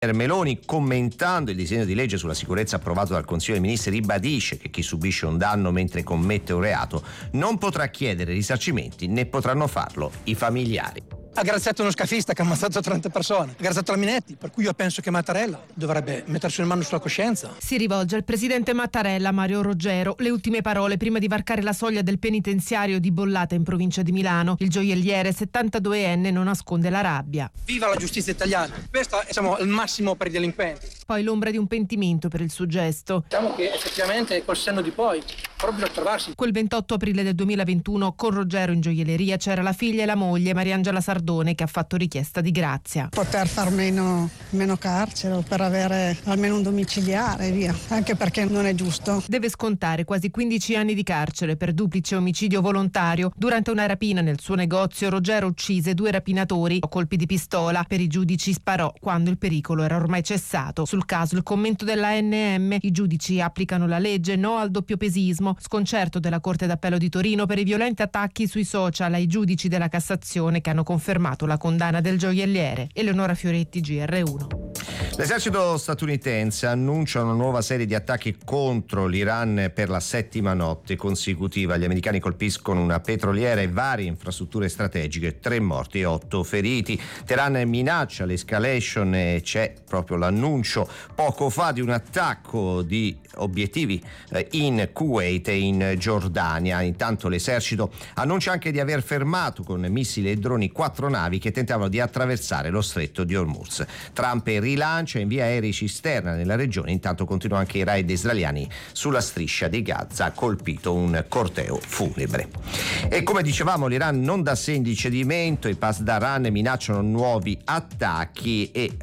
Meloni, commentando il disegno di legge sulla sicurezza approvato dal Consiglio dei Ministri, ribadisce che chi subisce un danno mentre commette un reato non potrà chiedere risarcimenti, né potranno farlo i familiari. Ha graziato uno scafista che ha ammazzato 30 persone, ha graziato la Minetti, per cui io penso che Mattarella dovrebbe mettersi una mano sulla coscienza. Si rivolge al presidente Mattarella, Mario Roggero, le ultime parole prima di varcare la soglia del penitenziario di Bollata in provincia di Milano. Il gioielliere 72enne non nasconde la rabbia. Viva la giustizia italiana, questo è il massimo per i delinquenti. Poi l'ombra di un pentimento per il suo gesto. Diciamo che effettivamente col senno di poi, proprio per trovarsi. Quel 28 aprile del 2021 con Roggero in gioielleria c'era la figlia e la moglie, Mariangela Sardone, che ha fatto richiesta di grazia. Poter far meno carcere, per avere almeno un domiciliare e via, anche perché non è giusto. Deve scontare quasi 15 anni di carcere per duplice omicidio volontario. Durante una rapina nel suo negozio, Roggero uccise 2 rapinatori a colpi di pistola. Per i giudici sparò quando il pericolo era ormai cessato. Sul caso il commento dell'ANM: i giudici applicano la legge, no al doppiopesismo. Sconcerto della Corte d'Appello di Torino per i violenti attacchi sui social ai giudici della Cassazione che hanno confermato la condanna del gioielliere. Eleonora Fioretti, GR1. L'esercito statunitense annuncia una nuova serie di attacchi contro l'Iran per la 7ª notte consecutiva. Gli americani colpiscono una petroliera e varie infrastrutture strategiche, 3 morti e 8 feriti. Teheran minaccia l'escalation e c'è proprio l'annuncio poco fa di un attacco di obiettivi in Kuwait e in Giordania. Intanto l'esercito annuncia anche di aver fermato con missili e droni 4 navi che tentavano di attraversare lo stretto di Hormuz. Trump rilancia e invia aerei cisterna nella regione. Intanto continuano anche i raid israeliani sulla striscia di Gaza, ha colpito un corteo funebre. E come dicevamo, l'Iran non dà segni di cedimento, i Pasdaran minacciano nuovi attacchi e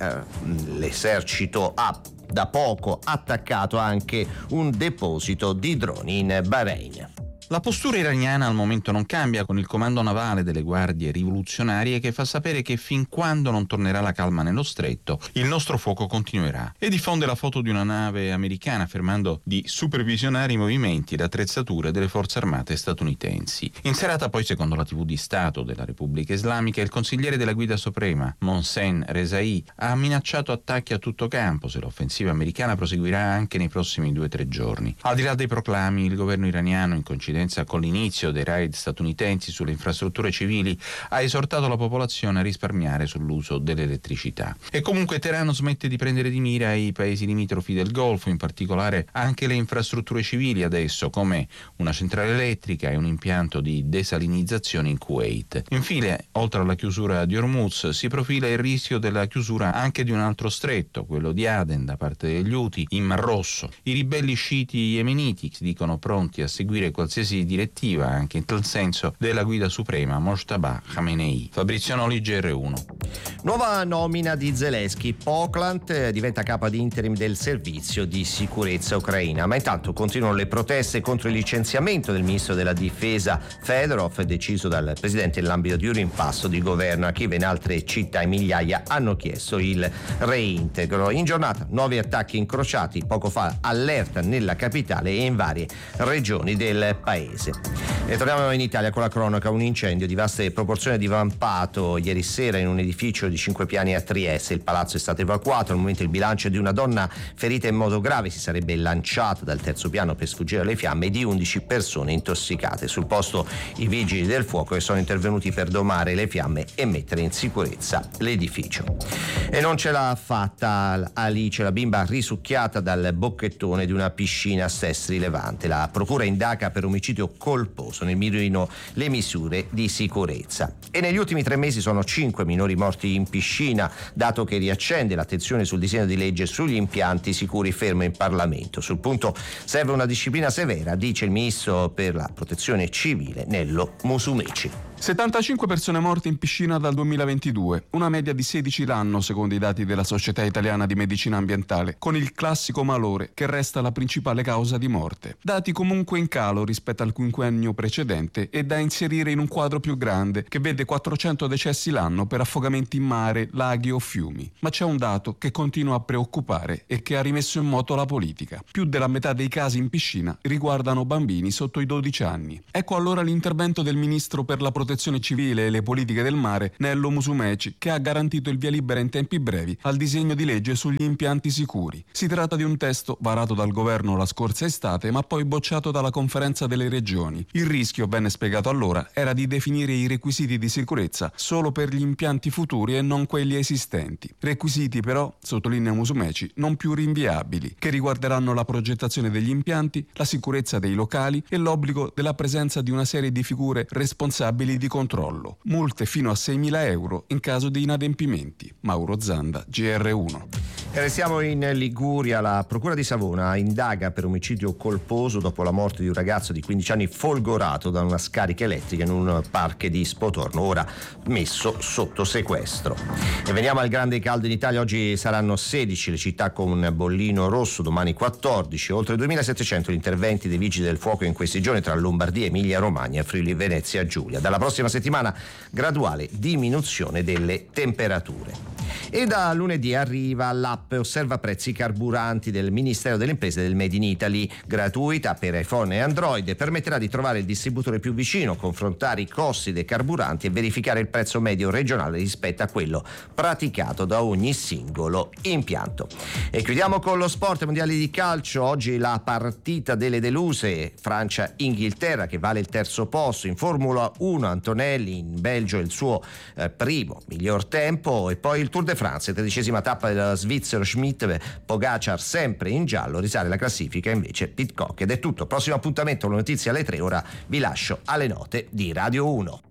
l'esercito ha da poco attaccato anche un deposito di droni in Bahrain. La postura iraniana al momento non cambia, con il comando navale delle guardie rivoluzionarie che fa sapere che fin quando non tornerà la calma nello stretto, il nostro fuoco continuerà, e diffonde la foto di una nave americana affermando di supervisionare i movimenti ed attrezzature delle forze armate statunitensi. In serata poi, secondo la TV di Stato della Repubblica Islamica, il consigliere della Guida Suprema, Mohsen Rezai, ha minacciato attacchi a tutto campo se l'offensiva americana proseguirà anche nei prossimi 2-3 giorni. Al di là dei proclami, il governo iraniano, in coincidenza con l'inizio dei raid statunitensi sulle infrastrutture civili, ha esortato la popolazione a risparmiare sull'uso dell'elettricità. E comunque Teheran smette di prendere di mira i paesi limitrofi del Golfo, in particolare anche le infrastrutture civili adesso, come una centrale elettrica e un impianto di desalinizzazione in Kuwait. Infine, oltre alla chiusura di Hormuz, si profila il rischio della chiusura anche di un altro stretto, quello di Aden, da parte degli Houthi in Mar Rosso. I ribelli sciiti yemeniti si dicono pronti a seguire qualsiasi direttiva, anche in tal senso, della Guida Suprema Mojtaba Khamenei. Fabrizio Noli, GR1. Nuova nomina di Zelensky. Poklant diventa capo di interim del servizio di sicurezza ucraina, ma intanto continuano le proteste contro il licenziamento del ministro della difesa Fedorov, deciso dal presidente nell'ambito di un rimpasto di governo. A Kiev e in altre città in migliaia hanno chiesto il reintegro. In giornata nuovi attacchi incrociati, poco fa allerta nella capitale e in varie regioni del paese. E torniamo in Italia con la cronaca. Un incendio di vaste proporzioni divampato ieri sera in un edificio di 5 piani a Trieste. Il palazzo è stato evacuato. Al momento il bilancio di una donna ferita in modo grave, si sarebbe lanciata dal 3° piano per sfuggire alle fiamme, e di 11 persone intossicate. Sul posto i vigili del fuoco che sono intervenuti per domare le fiamme e mettere in sicurezza l'edificio. E non ce l'ha fatta Alice, la bimba risucchiata dal bocchettone di una piscina a Sestri Levante. La procura indaga per omicidio colposo, nel mirino le misure di sicurezza. E negli ultimi 3 mesi sono 5 minori morti in piscina, dato che riaccende l'attenzione sul disegno di legge sugli impianti sicuri fermo in Parlamento. Sul punto serve una disciplina severa, dice il ministro per la protezione civile Nello Musumeci. 75 persone morte in piscina dal 2022, una media di 16 l'anno secondo i dati della Società Italiana di Medicina Ambientale, con il classico malore che resta la principale causa di morte. Dati comunque in calo rispetto al quinquennio precedente e da inserire in un quadro più grande che vede 400 decessi l'anno per affogamenti in mare, laghi o fiumi. Ma c'è un dato che continua a preoccupare e che ha rimesso in moto la politica. Più della metà dei casi in piscina riguardano bambini sotto i 12 anni. Ecco allora l'intervento del ministro per la protezione protezione civile e le politiche del mare Nello Musumeci, che ha garantito il via libera in tempi brevi al disegno di legge sugli impianti sicuri. Si tratta di un testo varato dal governo la scorsa estate, ma poi bocciato dalla Conferenza delle Regioni. Il rischio, venne spiegato allora, era di definire i requisiti di sicurezza solo per gli impianti futuri e non quelli esistenti. Requisiti però, sottolinea Musumeci, non più rinviabili, che riguarderanno la progettazione degli impianti, la sicurezza dei locali e l'obbligo della presenza di una serie di figure responsabili di controllo. Multe fino a 6.000 euro in caso di inadempimenti. Mauro Zanda, GR1. E restiamo in Liguria. La Procura di Savona indaga per omicidio colposo dopo la morte di un ragazzo di 15 anni folgorato da una scarica elettrica in un parco di Spotorno, ora messo sotto sequestro. E veniamo al grande caldo in Italia. Oggi saranno 16 le città con bollino rosso, domani 14, oltre 2.700 gli interventi dei vigili del fuoco in questi giorni tra Lombardia, Emilia Romagna e Friuli Venezia Giulia. Dalla prossima settimana graduale diminuzione delle temperature. E da lunedì arriva l'app Osserva Prezzi Carburanti del Ministero delle Imprese del Made in Italy, gratuita per iPhone e Android, permetterà di trovare il distributore più vicino, confrontare i costi dei carburanti e verificare il prezzo medio regionale rispetto a quello praticato da ogni singolo impianto. E chiudiamo con lo sport. Mondiali di calcio, oggi la partita delle deluse, Francia-Inghilterra, che vale il terzo posto. In Formula 1 Antonelli in Belgio il suo primo miglior tempo, e poi il Tour de France, 13ª tappa del svizzero Schmidt, Pogacar sempre in giallo, risale la classifica invece Pidcock. Ed è tutto, prossimo appuntamento con le notizie alle 3, ora vi lascio alle note di Radio 1.